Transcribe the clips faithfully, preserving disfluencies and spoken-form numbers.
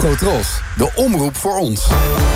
Afrotros, de omroep voor ons.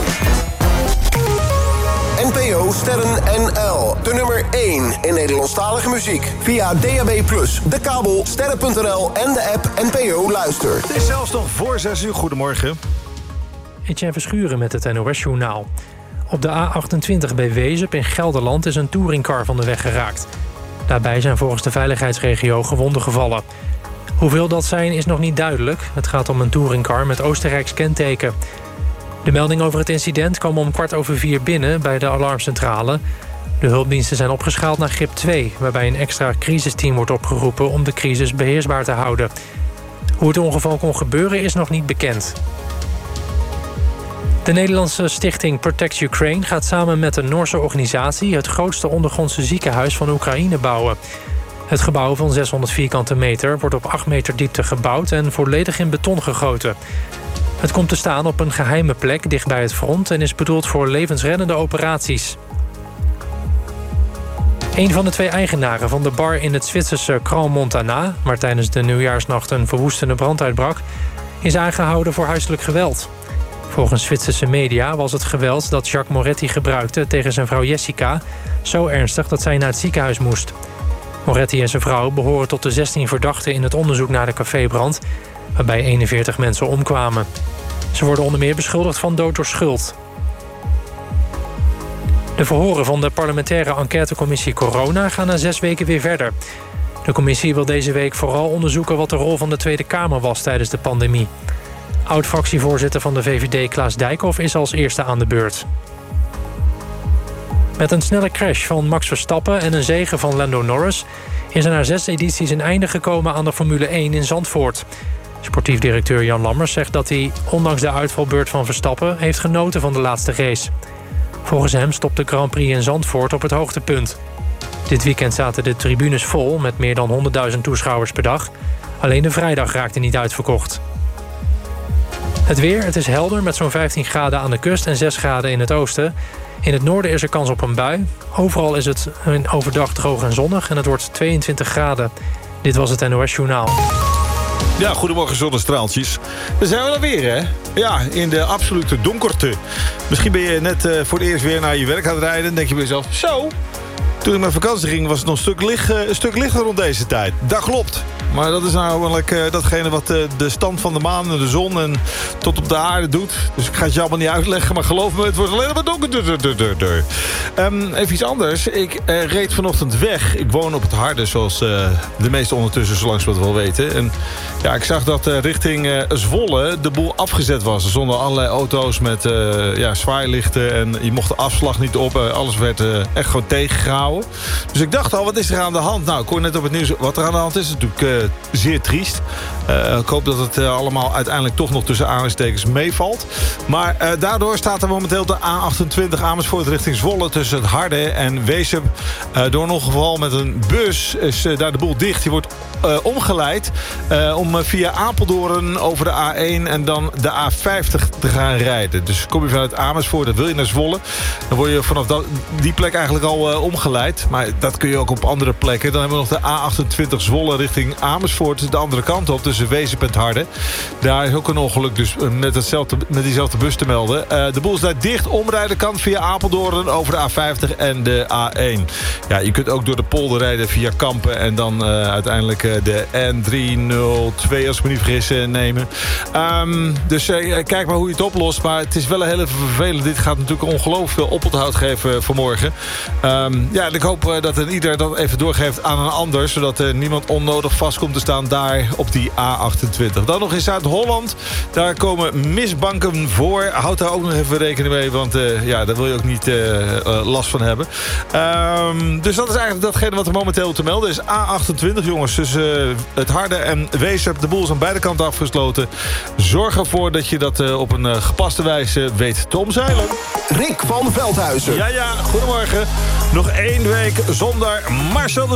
N P O Sterren N L, de nummer één in Nederlandstalige muziek. Via D A B plus, de kabel, sterren punt n l en de app N P O Luister. Het is zelfs nog voor zes uur. Goedemorgen. Etienne Verschuren met het N O S-journaal. Op de A achtentwintig bij Wezep in Gelderland is een touringcar van de weg geraakt. Daarbij zijn volgens de veiligheidsregio gewonden gevallen. Hoeveel dat zijn is nog niet duidelijk. Het gaat om een touringcar met Oostenrijks kenteken. De melding over het incident kwam om kwart over vier binnen bij de alarmcentrale. De hulpdiensten zijn opgeschaald naar grip twee... waarbij een extra crisisteam wordt opgeroepen om de crisis beheersbaar te houden. Hoe het ongeval kon gebeuren is nog niet bekend. De Nederlandse stichting Protect Ukraine gaat samen met een Noorse organisatie het grootste ondergrondse ziekenhuis van Oekraïne bouwen. Het gebouw van zeshonderd vierkante meter wordt op acht meter diepte gebouwd en volledig in beton gegoten. Het komt te staan op een geheime plek dicht bij het front en is bedoeld voor levensreddende operaties. Een van de twee eigenaren van de bar in het Zwitserse Grand Montana, waar tijdens de nieuwjaarsnacht een verwoestende brand uitbrak, is aangehouden voor huiselijk geweld. Volgens Zwitserse media was het geweld dat Jacques Moretti gebruikte tegen zijn vrouw Jessica zo ernstig dat zij naar het ziekenhuis moest. Moretti en zijn vrouw behoren tot de zestien verdachten in het onderzoek naar de cafébrand, waarbij eenenveertig mensen omkwamen. Ze worden onder meer beschuldigd van dood door schuld. De verhoren van de parlementaire enquêtecommissie Corona gaan na zes weken weer verder. De commissie wil deze week vooral onderzoeken wat de rol van de Tweede Kamer was tijdens de pandemie. Oud-fractievoorzitter van de V V D Klaas Dijkhoff is als eerste aan de beurt. Met een snelle crash van Max Verstappen en een zege van Lando Norris is er na zes edities een einde gekomen aan de Formule één in Zandvoort. Sportief directeur Jan Lammers zegt dat hij, ondanks de uitvalbeurt van Verstappen, heeft genoten van de laatste race. Volgens hem stopt de Grand Prix in Zandvoort op het hoogtepunt. Dit weekend zaten de tribunes vol met meer dan honderdduizend toeschouwers per dag. Alleen de vrijdag raakte niet uitverkocht. Het weer, het is helder met zo'n vijftien graden aan de kust en zes graden in het oosten. In het noorden is er kans op een bui. Overal is het overdag droog en zonnig en het wordt tweeëntwintig graden. Dit was het N O S Journaal. Ja, goedemorgen zonnestraaltjes. Daar zijn we dan weer, hè? Ja, in de absolute donkerte. Misschien ben je net uh, voor het eerst weer naar je werk aan het rijden. Dan denk je bij jezelf, zo... Toen ik met vakantie ging was het nog een stuk, licht, uh, een stuk lichter rond deze tijd. Dat klopt. Maar dat is namelijk uh, datgene wat uh, de stand van de maan en de zon en tot op de aarde doet. Dus ik ga het je allemaal niet uitleggen, maar geloof me, het wordt alleen maar donkerder. Um, even iets anders. Ik uh, reed vanochtend weg. Ik woon op het Harde, zoals uh, de meesten ondertussen zo langs wat wel weten. En ja, ik zag dat uh, richting uh, Zwolle de boel afgezet was. Er stonden allerlei auto's met uh, ja, zwaailichten en je mocht de afslag niet op. Uh, alles werd uh, echt gewoon tegengehouden. Dus ik dacht al, wat is er aan de hand? Nou, ik hoor net op het nieuws wat er aan de hand is. Natuurlijk uh, zeer triest. Uh, ik hoop dat het uh, allemaal uiteindelijk toch nog tussen aanhalingstekens meevalt. Maar uh, daardoor staat er momenteel de A achtentwintig Amersfoort richting Zwolle tussen het Harde en Wezep. Uh, door een ongeval met een bus is uh, daar de boel dicht. Die wordt uh, omgeleid uh, om uh, via Apeldoorn over de A één en dan de A vijftig te gaan rijden. Dus kom je vanuit Amersfoort en wil je naar Zwolle, dan word je vanaf dat, die plek eigenlijk al uh, omgeleid. Maar dat kun je ook op andere plekken. Dan hebben we nog de A achtentwintig Zwolle richting Amersfoort. De andere kant op, tussen Wezep en het Harde. Daar is ook een ongeluk dus met, hetzelfde, met diezelfde bus te melden. Uh, de boel is daar dicht. Omrijden kan via Apeldoorn over de A vijftig en de A één. Ja, je kunt ook door de polder rijden via Kampen en dan uh, uiteindelijk uh, de N driehonderdtwee, als ik me niet vergis, uh, nemen. Um, dus uh, kijk maar hoe je het oplost. Maar het is wel een hele vervelend. Dit gaat natuurlijk ongelooflijk veel oponthoud geven vanmorgen. Um, ja, en ik hoop uh, dat een ieder dat even doorgeeft aan een ander, zodat uh, niemand onnodig vast komt te staan daar op die A achtentwintig. Dan nog in Zuid-Holland. Daar komen misbanken voor. Houd daar ook nog even rekening mee, want uh, ja, daar wil je ook niet uh, uh, last van hebben. Um, dus dat is eigenlijk datgene wat er momenteel te melden is. A achtentwintig, jongens. Dus uh, het Harde en Wezep. De boel is aan beide kanten afgesloten. Zorg ervoor dat je dat uh, op een uh, gepaste wijze weet te omzeilen. Rick van Veldhuizen. Ja, ja. Goedemorgen. Nog één week zonder Marcel de